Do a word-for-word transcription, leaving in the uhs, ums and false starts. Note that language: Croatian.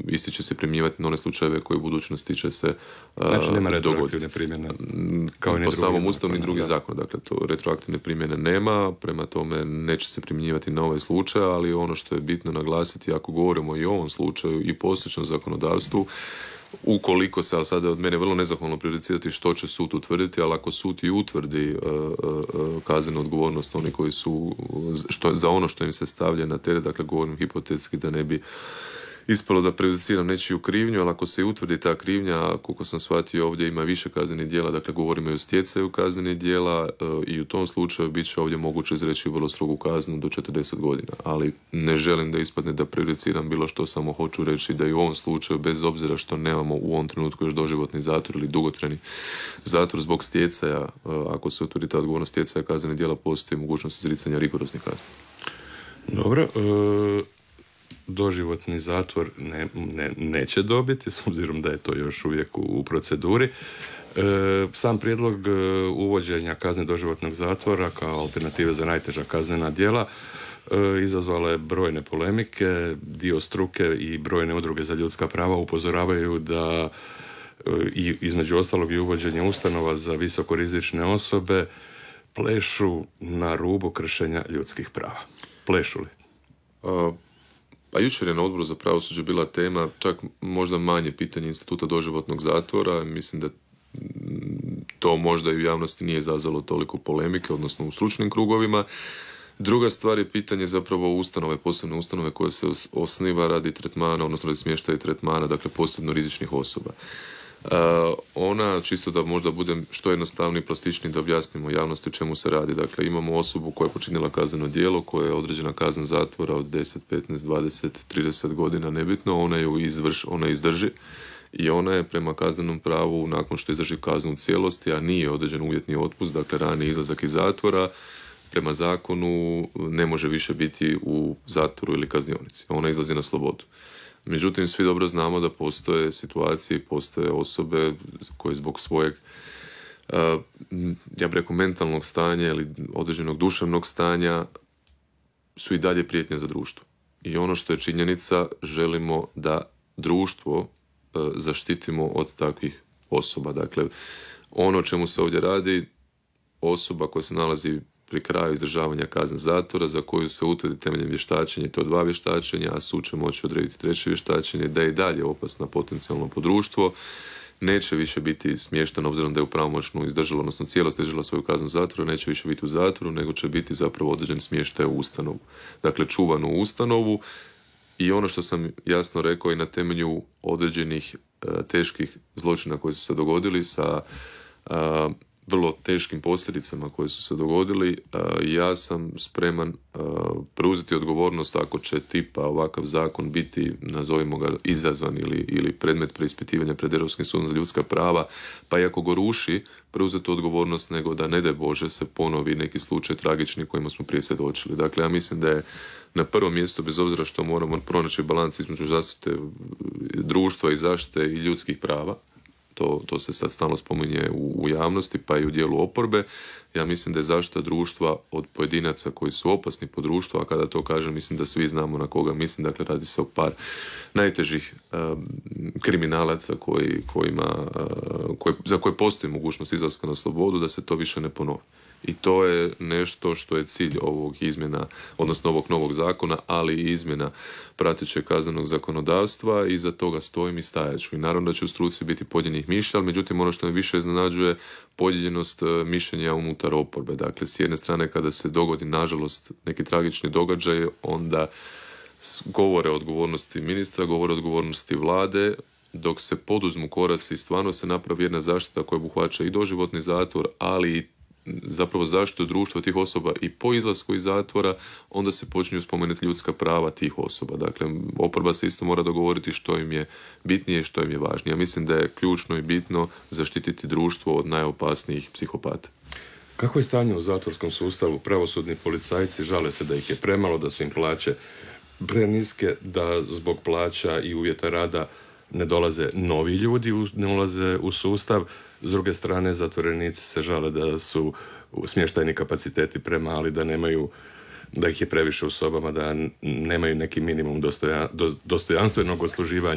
isti će se primjenjivati na one slučajeve koji u budućnosti će se uh, znači nema retroaktivne primjene kao i po samom Ustavu ni drugi da. zakon, dakle to retroaktivne primjene nema, prema tome neće se primjenjivati na ovaj slučaj, ali ono što je bitno naglasiti, ako govorimo i o ovom slučaju i postojećem zakonodavstvu, ukoliko se, ali sada je od mene vrlo nezahvalno prejudicirati što će sud utvrditi, ali ako sud i utvrdi uh, uh, kaznenu odgovornost oni koji su što, za ono što im se stavlja na teret, dakle govorim hipotetski da ne bi ispalo da prejudiciram nečiju krivnju, ali ako se utvrdi ta krivnja, koliko sam shvatio ovdje ima više kaznenih djela, dakle govorimo i o stjecaju kaznenih djela uh, i u tom slučaju bit će ovdje moguće izreći vrlo strogu kaznu do četrdeset godina, ali ne želim da ispadne da prejudiciram bilo što, samo hoću reći da i u ovom slučaju, bez obzira što nemamo u ovom trenutku još doživotni zatvor ili dugotrajni zatvor zbog stjecaja, uh, ako se utvrdi ta odgovornost stjecaja kaznenih djela, postoji mogućnost izricanja rigoroznih kazni. Dobro, uh... doživotni zatvor ne, ne, neće dobiti, s obzirom da je to još uvijek u, u proceduri. E, sam prijedlog e, uvođenja kazne doživotnog zatvora kao alternative za najteža kaznena djela e, izazvala je brojne polemike. Dio struke i brojne udruge za ljudska prava upozoravaju da e, i između ostalog i uvođenje ustanova za visokorizične osobe plešu na rubu kršenja ljudskih prava. Plešu li? Uh... Pa jučer je na Odboru za pravosuđe bila tema, čak možda manje pitanje instituta doživotnog zatvora. Mislim da to možda i u javnosti nije izazvalo toliko polemike, odnosno u stručnim krugovima. Druga stvar je pitanje zapravo ustanove, posebne ustanove koje se osniva radi tretmana, odnosno radi smještaja tretmana, dakle posebno rizičnih osoba. Uh, ona, čisto da možda budem što jednostavniji i plastičniji da objasnimo javnosti o čemu se radi. Dakle, imamo osobu koja je počinila kazneno djelo, koja je određena kazna zatvora od deset, petnaest, dvadeset, trideset godina, nebitno, ona ju izvrš, ona izdrži i ona je prema kaznenom pravu, nakon što izdrži kaznu u cijelosti, a nije određen uvjetni otpust, dakle rani izlazak iz zatvora, prema zakonu ne može više biti u zatvoru ili kaznionici. Ona izlazi na slobodu. Međutim, svi dobro znamo da postoje situacije, postoje osobe koje zbog svojeg, ja bih rekao, mentalnog stanja ili određenog duševnog stanja su i dalje prijetnje za društvo. I ono što je činjenica, želimo da društvo zaštitimo od takvih osoba. Dakle, ono o čemu se ovdje radi, osoba koja se nalazi pri kraju izdržavanja kazne zatvora za koju se utvrdi temeljem vještačenja, i to dva vještačenja, a sud će moći odrediti treće vještačenje, da je i dalje opasna potencijalno po društvo, neće više biti smještena, obzirom da je u pravomoćnu izdržala, odnosno cijelost izdržala svoju kaznu zatvora, neće više biti u zatvoru, nego će biti zapravo određen smještaj u ustanovu. Dakle, čuvanu ustanovu. I ono što sam jasno rekao, i na temelju određenih uh, teških zločina koji su se dogodili sa uh, vrlo teškim posljedicama koje su se dogodili, ja sam spreman preuzeti odgovornost ako će tipa ovakav zakon biti, nazovimo ga, izazvan ili, ili predmet preispitivanja pred Europskim sudom za ljudska prava, pa i ako go ruši, preuzeti odgovornost, nego da ne daj Bože se ponovi neki slučaj tragični kojima smo prije svjedočili. Dakle, ja mislim da je na prvom mjestu, bez obzira što moramo pronaći balans između zaštite društva i zaštite i ljudskih prava, To, to se sad stalno spominje u, u javnosti, pa i u dijelu oporbe. Ja mislim da je zaštita društva od pojedinaca koji su opasni po društvu, a kada to kažem, mislim da svi znamo na koga mislim. Dakle, radi se o par najtežih um, kriminalaca koji, kojima, uh, koji, za koje postoji mogućnost izlaska na slobodu, da se to više ne ponovi. I to je nešto što je cilj ovog izmjena, odnosno ovog novog zakona, ali i izmjena pratećeg kaznenog zakonodavstva, i za toga stojim i stajat ću. I naravno da će u struci biti podijeljenih mišljenja, ali međutim ono što me više iznenađuje, podijeljenost mišljenja unutar oporbe. Dakle, s jedne strane kada se dogodi, nažalost, neki tragični događaj, onda govore o odgovornosti ministra, govore o odgovornosti vlade, dok se poduzmu koraci i stvarno se napravi jedna zaštita koja obuhvaća i doživotni zatvor, ali i zapravo zaštitu društva tih osoba i po izlasku iz zatvora, onda se počinju spomenuti ljudska prava tih osoba. Dakle, oporba se isto mora dogovoriti što im je bitnije i što im je važnije. Ja mislim da je ključno i bitno zaštititi društvo od najopasnijih psihopata. Kako je stanje u zatvorskom sustavu? Pravosudni policajci žale se da ih je premalo, da su im plaće preniske, da zbog plaća i uvjeta rada ne dolaze novi ljudi, ne ulaze u sustav. S druge strane, zatvorenici se žale da su smještajni kapaciteti premali, da nemaju, da ih je previše u sobama, da nemaju neki minimum dostoja, do, dostojanstvenog odsluživanja